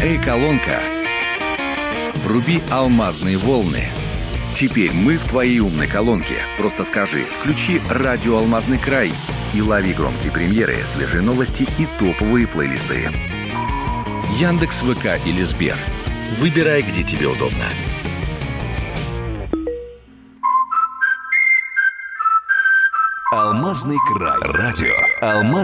Колонка. Вруби алмазные волны. Теперь мы в твоей умной колонке. Просто скажи: включи радио «Алмазный край» и лови громкие премьеры, свежие новости и топовые плейлисты. Яндекс, ВК или Сбер. Выбирай, где тебе удобно. «Алмазный край». Радио «Алмазный